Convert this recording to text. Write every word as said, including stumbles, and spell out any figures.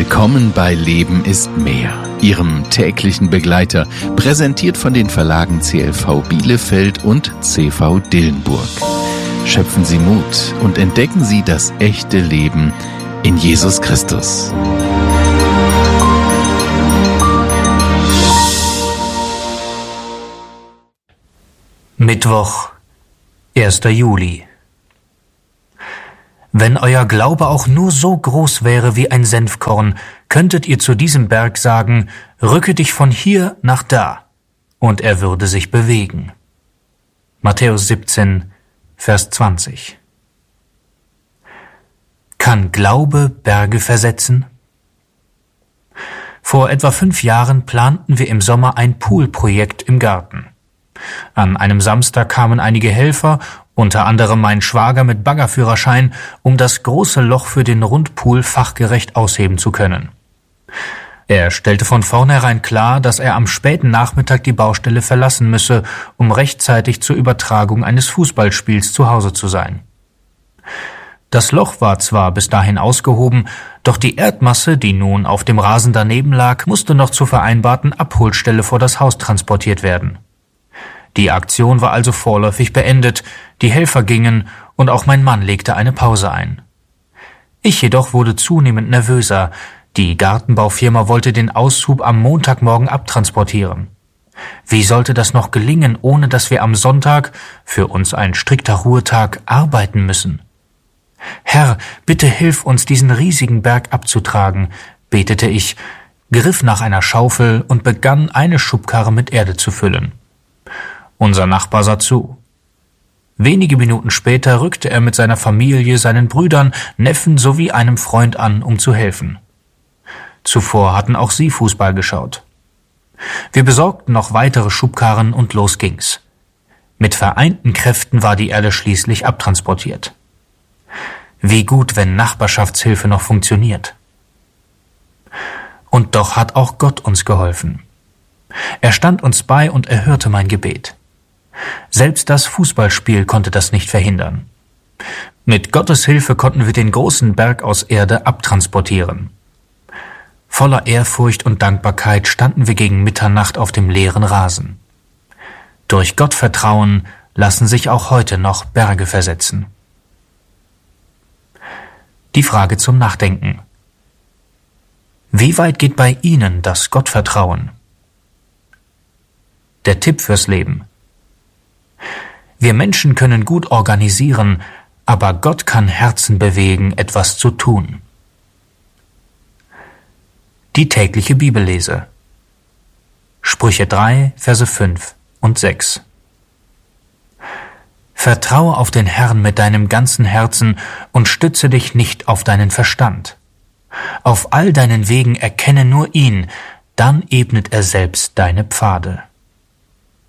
Willkommen bei Leben ist mehr, Ihrem täglichen Begleiter, präsentiert von den Verlagen C L V Bielefeld und C V Dillenburg. Schöpfen Sie Mut und entdecken Sie das echte Leben in Jesus Christus. Mittwoch, erster Juli. Wenn euer Glaube auch nur so groß wäre wie ein Senfkorn, könntet ihr zu diesem Berg sagen, rücke dich von hier nach da, und er würde sich bewegen. Matthäus siebzehn, Vers zwanzig. Kann Glaube Berge versetzen? Vor etwa fünf Jahren planten wir im Sommer ein Poolprojekt im Garten. An einem Samstag kamen einige Helfer, unter anderem mein Schwager mit Baggerführerschein, um das große Loch für den Rundpool fachgerecht ausheben zu können. Er stellte von vornherein klar, dass er am späten Nachmittag die Baustelle verlassen müsse, um rechtzeitig zur Übertragung eines Fußballspiels zu Hause zu sein. Das Loch war zwar bis dahin ausgehoben, doch die Erdmasse, die nun auf dem Rasen daneben lag, musste noch zur vereinbarten Abholstelle vor das Haus transportiert werden. Die Aktion war also vorläufig beendet, die Helfer gingen und auch mein Mann legte eine Pause ein. Ich jedoch wurde zunehmend nervöser. Die Gartenbaufirma wollte den Aushub am Montagmorgen abtransportieren. Wie sollte das noch gelingen, ohne dass wir am Sonntag, für uns ein strikter Ruhetag, arbeiten müssen? Herr, bitte hilf uns, diesen riesigen Berg abzutragen, betete ich, griff nach einer Schaufel und begann, eine Schubkarre mit Erde zu füllen. Unser Nachbar sah zu. Wenige Minuten später rückte er mit seiner Familie, seinen Brüdern, Neffen sowie einem Freund an, um zu helfen. Zuvor hatten auch sie Fußball geschaut. Wir besorgten noch weitere Schubkarren und los ging's. Mit vereinten Kräften war die Erde schließlich abtransportiert. Wie gut, wenn Nachbarschaftshilfe noch funktioniert. Und doch hat auch Gott uns geholfen. Er stand uns bei und erhörte mein Gebet. Selbst das Fußballspiel konnte das nicht verhindern. Mit Gottes Hilfe konnten wir den großen Berg aus Erde abtransportieren. Voller Ehrfurcht und Dankbarkeit standen wir gegen Mitternacht auf dem leeren Rasen. Durch Gottvertrauen lassen sich auch heute noch Berge versetzen. Die Frage zum Nachdenken. Wie weit geht bei Ihnen das Gottvertrauen? Der Tipp fürs Leben. Wir Menschen können gut organisieren, aber Gott kann Herzen bewegen, etwas zu tun. Die tägliche Bibellese. Sprüche drei, Verse fünf und sechs. Vertraue auf den Herrn mit deinem ganzen Herzen und stütze dich nicht auf deinen Verstand. Auf all deinen Wegen erkenne nur ihn, dann ebnet er selbst deine Pfade.